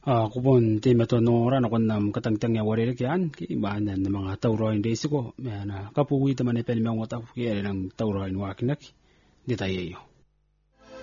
Kupon ti meto nora na kon nam katangtang ya warere kian ki banan na mga tauroin desi ko na kapuwi taman epel mga utap ki ng tauroin wakinak di tayo.